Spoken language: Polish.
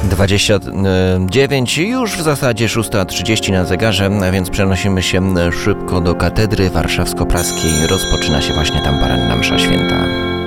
29, już w zasadzie 6:30 na zegarze, a więc przenosimy się szybko do katedry warszawsko-praskiej. Rozpoczyna się właśnie tam poranna msza święta.